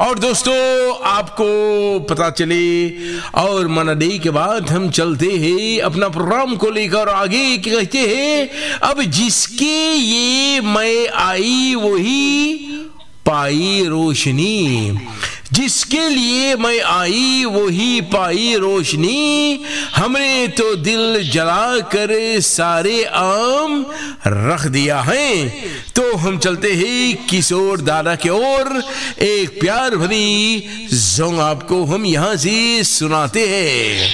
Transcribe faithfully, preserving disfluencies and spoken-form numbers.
और दोस्तों आपको पता चले और मनाडे के बाद हम चलते हैं अपना प्रोग्राम को लेकर आगे। कहते हैं अब जिसके ये मैं आई वही पाई रोशनी, जिसके लिए मैं आई वही पाई रोशनी, हमने तो दिल जला कर सारे आम रख दिया है। तो हम चलते हैं किशोर दादा की ओर, एक प्यार भरी जोंग आपको हम यहाँ से सुनाते हैं।